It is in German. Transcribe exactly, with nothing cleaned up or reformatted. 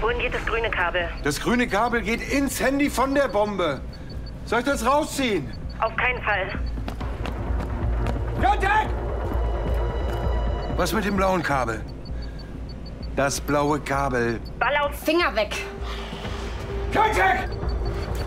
Wohin geht das grüne Kabel? Das grüne Kabel geht ins Handy von der Bombe. Soll ich das rausziehen? Auf keinen Fall. Kontakt! Was mit dem blauen Kabel? Das blaue Kabel. Ball auf. Finger weg! Kontakt!